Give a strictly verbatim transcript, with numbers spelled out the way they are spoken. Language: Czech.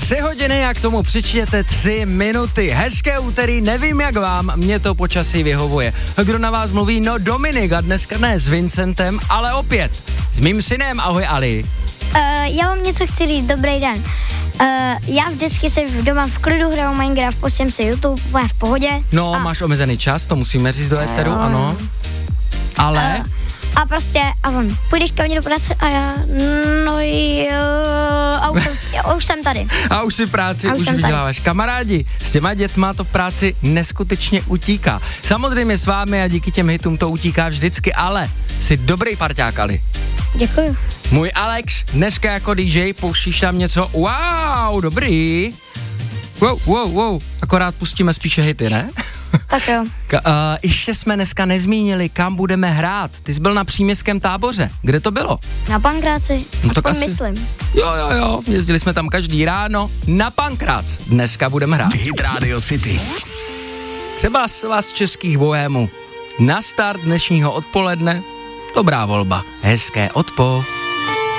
Tři hodiny a k tomu přičtěte tři minuty. Hezké úterý, nevím jak vám, mě to počasí vyhovuje. Kdo na vás mluví? No Dominik a dneska ne s Vincentem, ale opět s mým synem. Ahoj Ali. Uh, já vám něco chci říct, dobrý den. Uh, já vždycky se doma v klidu hraju Minecraft, pustím si YouTube, úplně v pohodě. No, a... máš omezený čas, to musíme říct do éteru, uh, ano. Ale... Uh, a prostě, a on, půjdeš ke mně do práce a já, no jo, a už jsem, já, už jsem tady. A už si v práci, už už vyděláváš. Kamarádi, s těma dětma to v práci neskutečně utíká. Samozřejmě s vámi a díky těm hitům to utíká vždycky, ale jsi dobrý parťák, Ali. Děkuju. Můj Alex, dneska jako dý džej pouštíš tam něco, wow, dobrý. Wow, wow, wow, akorát pustíme spíše hity, ne? Tak jo. Ka- uh, ještě jsme dneska nezmínili, kam budeme hrát. Ty jsi byl na příměstském táboře. Kde to bylo? Na Pankráci, no aspoň asi... myslím. Jo, jo, jo, jezdili jsme tam každý ráno na Pankrác. Dneska budeme hrát. Hit Radio City. Třeba z vás českých bohémů. Na start dnešního odpoledne. Dobrá volba. Hezké odpo.